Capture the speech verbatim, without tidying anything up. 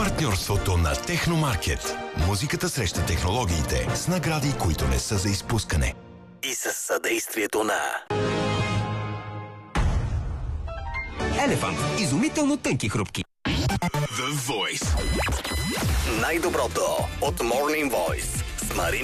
партньорството на Техномаркет. Музиката среща технологиите с награди, които не са за изпускане. И със съдействието на Елефант. Изумително тънки хрупки. The Voice. Най-доброто от Morning Voice с Марин